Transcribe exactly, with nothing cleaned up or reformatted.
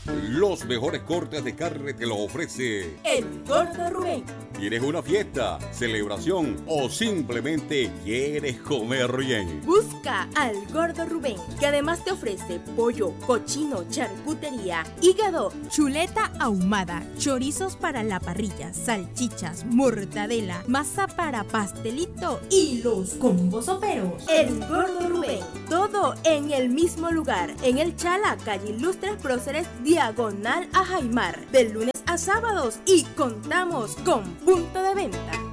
Los mejores cortes de carne te lo ofrece El Gordo Rubén. ¿Tienes una fiesta, celebración o simplemente quieres comer bien? Busca al Gordo Rubén, que además te ofrece pollo, cochino, charcutería, hígado, chuleta ahumada, chorizos para la parrilla, salchichas, mortadela, masa para pastelito y los combos soperos. El Gordo Rubén. Todo en el mismo lugar, en el Chala, calle Ilustres Próceres, diagonal a Jaimar, de lunes a sábados, y contamos con punto de venta.